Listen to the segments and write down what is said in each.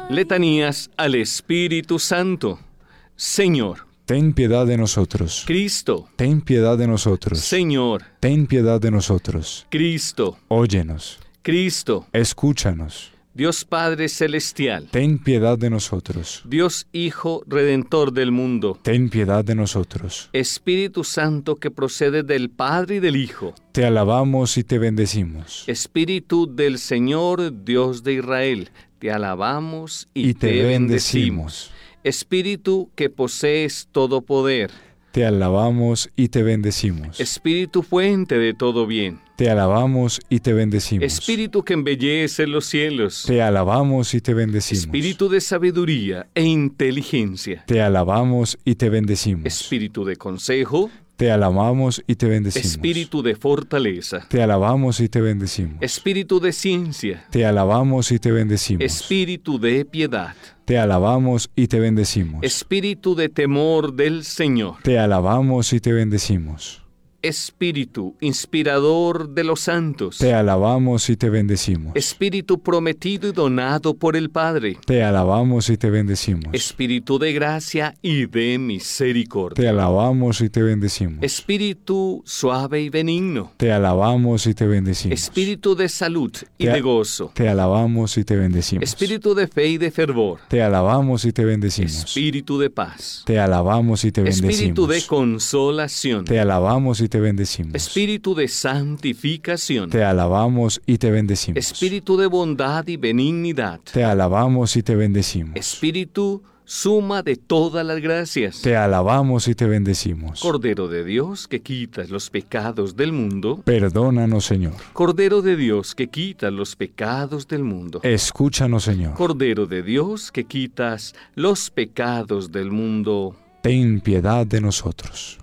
Letanías al Espíritu Santo. Señor, ten piedad de nosotros. Cristo, Ten piedad de nosotros. Señor, Ten piedad de nosotros. Cristo, Óyenos. Cristo, Escúchanos. Dios Padre Celestial, Ten piedad de nosotros. Dios Hijo Redentor del mundo, Ten piedad de nosotros. Espíritu Santo que procede del Padre y del Hijo, Te alabamos y te bendecimos. Espíritu del Señor Dios de Israel, te alabamos y te bendecimos. Espíritu que posees todo poder, Te alabamos y te bendecimos. Espíritu fuente de todo bien, Te alabamos y te bendecimos. Espíritu que embellece los cielos, Te alabamos y te bendecimos. Espíritu de sabiduría e inteligencia, Te alabamos y te bendecimos. Espíritu de consejo, Te alabamos y te bendecimos. Espíritu de fortaleza, Te alabamos y te bendecimos. Espíritu de ciencia, Te alabamos y te bendecimos. Espíritu de piedad, Te alabamos y te bendecimos. Espíritu de temor del Señor, Te alabamos y te bendecimos. Espíritu inspirador de los santos, Te alabamos y te bendecimos. Espíritu prometido y donado por el Padre, Te alabamos y te bendecimos. Espíritu de gracia y de misericordia, Te alabamos y te bendecimos. Espíritu suave y benigno, Te alabamos y te bendecimos. Espíritu de salud y Te- de gozo, Te alabamos y te bendecimos. Espíritu de fe y de fervor, Te alabamos y te bendecimos. Espíritu de paz, Te alabamos y te bendecimos. Espíritu de consolación, Te alabamos y te bendecimos. Espíritu de santificación, Te alabamos y te bendecimos. Espíritu de bondad y benignidad, Te alabamos y te bendecimos. Espíritu suma de todas las gracias, Te alabamos y te bendecimos. Cordero de Dios que quitas los pecados del mundo, Perdónanos, Señor. Cordero de Dios que quitas los pecados del mundo, Escúchanos, Señor. Cordero de Dios que quitas los pecados del mundo. Ten piedad de nosotros.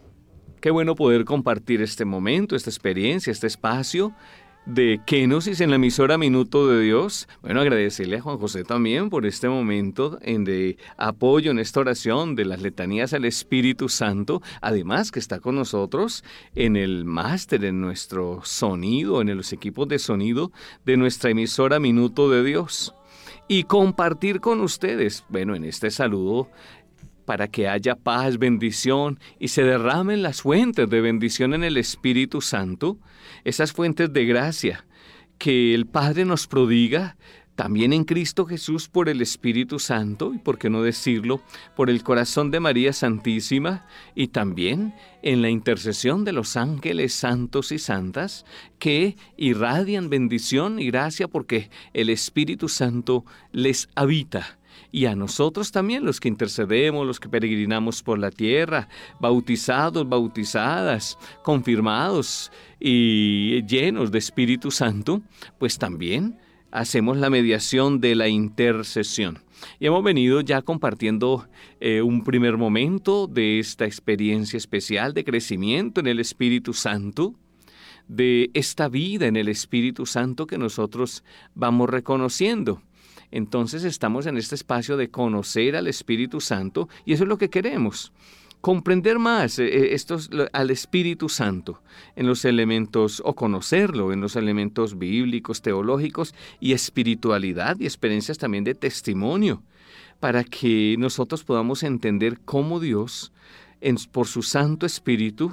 Qué bueno poder compartir este momento, esta experiencia, este espacio de Kenosis en la emisora Minuto de Dios. Bueno, agradecerle a Juan José también por este momento de apoyo en esta oración de las letanías al Espíritu Santo. Además que está con nosotros en el máster, en nuestro sonido, en los equipos de sonido de nuestra emisora Minuto de Dios. Y compartir con ustedes, bueno, en este saludo, para que haya paz, bendición y se derramen las fuentes de bendición en el Espíritu Santo, esas fuentes de gracia que el Padre nos prodiga también en Cristo Jesús por el Espíritu Santo y, por qué no decirlo, por el corazón de María Santísima y también en la intercesión de los ángeles santos y santas que irradian bendición y gracia porque el Espíritu Santo les habita. Y a nosotros también, los que intercedemos, los que peregrinamos por la tierra, bautizados, bautizadas, confirmados y llenos de Espíritu Santo, pues también hacemos la mediación de la intercesión. Y hemos venido ya compartiendo un primer momento de esta experiencia especial de crecimiento en el Espíritu Santo, de esta vida en el Espíritu Santo que nosotros vamos reconociendo. Entonces estamos en este espacio de conocer al Espíritu Santo y eso es lo que queremos, comprender más al Espíritu Santo en los elementos, o conocerlo en los elementos bíblicos, teológicos y espiritualidad y experiencias también de testimonio, para que nosotros podamos entender cómo Dios, por su Santo Espíritu,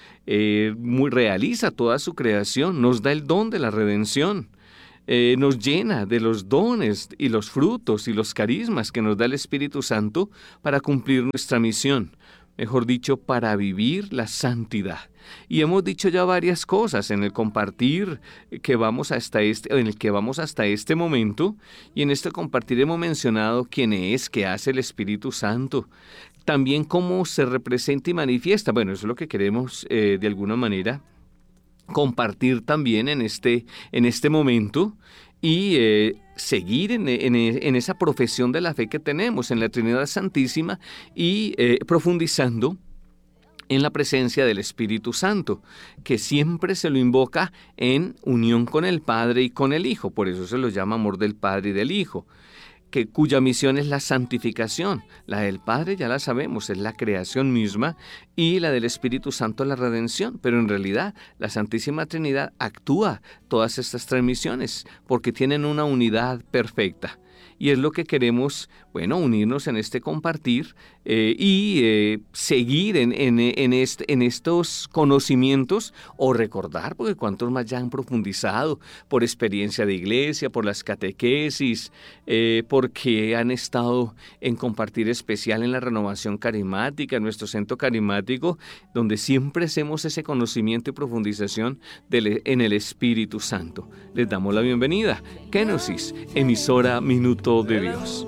realiza toda su creación, nos da el don de la redención. Nos llena de los dones y los frutos y los carismas que nos da el Espíritu Santo para cumplir nuestra misión, mejor dicho, para vivir la santidad. Y hemos dicho ya varias cosas en el compartir en el que vamos hasta este momento, y en este compartir hemos mencionado quién es, qué hace el Espíritu Santo, también cómo se representa y manifiesta. Bueno, eso es lo que queremos de alguna manera compartir también en este momento y seguir en esa profesión de la fe que tenemos en la Trinidad Santísima y profundizando en la presencia del Espíritu Santo, que siempre se lo invoca en unión con el Padre y con el Hijo. Por eso se lo llama amor del Padre y del Hijo, cuya misión es la santificación. La del Padre ya la sabemos, es la creación misma, y la del Espíritu Santo la redención. Pero en realidad la Santísima Trinidad actúa todas estas tres misiones porque tienen una unidad perfecta. Y es lo que queremos, bueno, unirnos en este compartir y seguir en estos conocimientos o recordar, porque cuántos más ya han profundizado por experiencia de iglesia, por las catequesis, porque han estado en compartir especial en la renovación carismática, en nuestro centro carismático, donde siempre hacemos ese conocimiento y profundización en el Espíritu Santo. Les damos la bienvenida. Kenosis, emisora Minuto de Dios.